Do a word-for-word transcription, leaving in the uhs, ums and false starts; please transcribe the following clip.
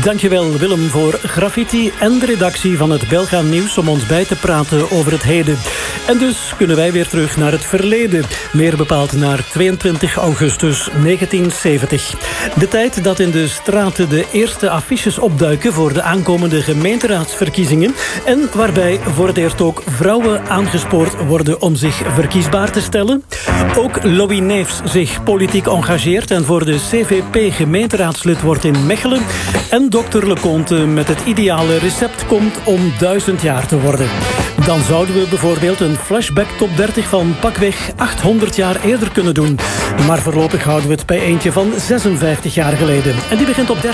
Dankjewel Willem voor graffiti en de redactie van het Belga Nieuws om ons bij te praten over het heden. En dus kunnen wij weer terug naar het verleden. Meer bepaald naar tweeëntwintig augustus negentien zeventig. De tijd dat in de straten de eerste affiches opduiken voor de aankomende gemeenteraadsverkiezingen. En waarbij voor het eerst ook vrouwen aangespoord worden om zich verkiesbaar te stellen. Ook Louis Neefs zich politiek engageert en voor de C V P gemeenteraadslid wordt in Mechelen. En dokter Leconte met het ideale recept komt om duizend jaar te worden. Dan zouden we bijvoorbeeld een flashback top dertig van pakweg achthonderd jaar eerder kunnen doen. Maar voorlopig houden we het bij eentje van zesenvijftig jaar geleden. En die begint op dertig.